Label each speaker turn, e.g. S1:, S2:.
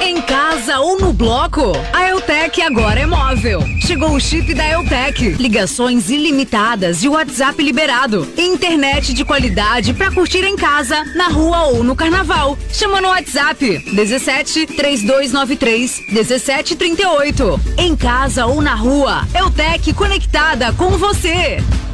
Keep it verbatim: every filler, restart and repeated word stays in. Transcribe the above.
S1: Em casa ou no bloco, a Eutec agora é móvel. Chegou o chip da Eutec. Ligações ilimitadas e WhatsApp liberado. Internet de qualidade pra curtir em casa, na rua ou no carnaval. Chama no WhatsApp dezessete, três dois nove três, dezessete trinta e oito. Em casa ou na rua, Eutec conectada com você.